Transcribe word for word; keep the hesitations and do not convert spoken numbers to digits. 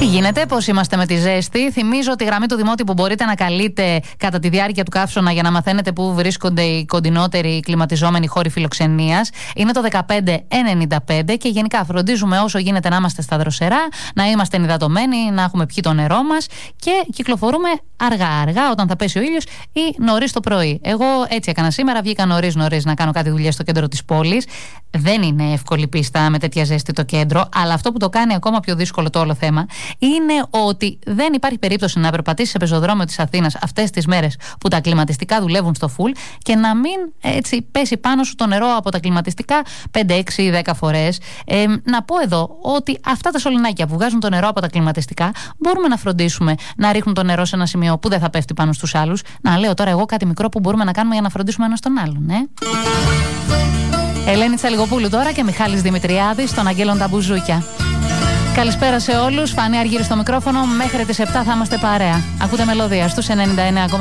γίνεται, πώς είμαστε με τη ζέστη? Θυμίζω ότι η γραμμή του Δημότυπου μπορείτε να καλείτε κατά τη διάρκεια του καύσωνα για να μαθαίνετε πού βρίσκονται οι κοντινότεροι κλιματιζόμενοι χώροι φιλοξενίας. Είναι το δεκαπέντε ενενήντα πέντε και γενικά φροντίζουμε όσο γίνεται να είμαστε στα δροσερά, να είμαστε ενυδατωμένοι, να έχουμε πιει το νερό μας και κυκλοφορούμε αργά-αργά όταν θα πέσει ο ήλιος ή νωρίς το πρωί. Εγώ έτσι έκανα σήμερα, βγήκα νωρίς-νωρίς να κάνω κάτι δουλειές στο κέντρο της πόλης. Δεν είναι εύκολη πίστα με τέτοια ζέστη το κέντρο, αλλά αυτό που το κάνει ακόμα πιο δύσκολο το όλο θέμα είναι ότι δεν υπάρχει περίπτωση να περπατήσει σε πεζοδρόμιο της Αθήνας αυτές τις μέρες που τα κλιματιστικά δουλεύουν στο φουλ και να μην έτσι πέσει πάνω σου το νερό από τα κλιματιστικά πέντε, έξι ή δέκα φορές. Ε, να πω εδώ ότι αυτά τα σωληνάκια που βγάζουν το νερό από τα κλιματιστικά μπορούμε να φροντίσουμε να ρίχνουν το νερό σε ένα σημείο που δεν θα πέφτει πάνω στους άλλους. Να λέω τώρα εγώ κάτι μικρό που μπορούμε να κάνουμε για να φροντίσουμε ένας τον άλλον, ναι. Ελένη Τσαλιγοπούλου τώρα και Μιχάλης Δημητριάδης των Αγγέλων τα Μπουζούκια. Καλησπέρα σε όλους. Φανή Αργύρη στο μικρόφωνο. Μέχρι τις επτά θα είμαστε παρέα. Ακούτε μελωδία στους ενενήντα εννέα.